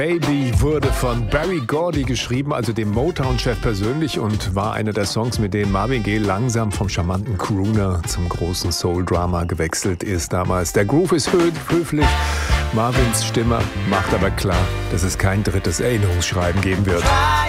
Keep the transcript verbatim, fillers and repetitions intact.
Baby wurde von Berry Gordy geschrieben, also dem Motown-Chef persönlich, und war einer der Songs, mit denen Marvin Gaye langsam vom charmanten Crooner zum großen Soul-Drama gewechselt ist damals. Der Groove ist hö- höflich, Marvins Stimme macht aber klar, dass es kein drittes Erinnerungsschreiben geben wird.